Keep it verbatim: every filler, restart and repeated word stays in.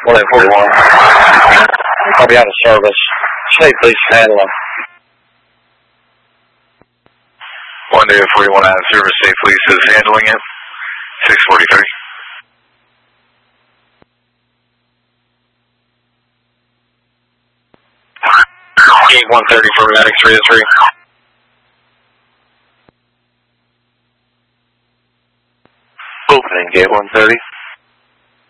one eight forty-one. I'll be out of service. State police handle them. one eight forty-one out of service. State police is handling it. six forty-three. Gate one thirty for Medic three oh three. Opening gate one thirty.